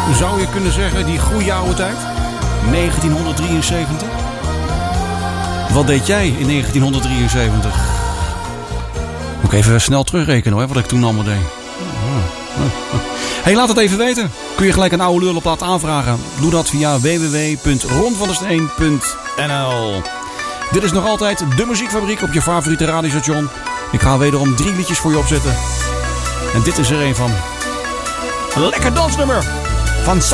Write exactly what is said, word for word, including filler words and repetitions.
zou je kunnen zeggen, die goede oude tijd? negentienhonderddrieënzeventig. Wat deed jij in negentienhonderddrieënzeventig? Moet ik even snel terugrekenen hoor, wat ik toen allemaal deed. Hey, laat het even weten. Kun je gelijk een oude lullenplaat aanvragen? Doe dat via w w w punt ron van der steen punt n l. Dit is nog altijd de muziekfabriek op je favoriete radiostation. Ik ga wederom drie liedjes voor je opzetten. En dit is er een van. Een lekker dansnummer van Sa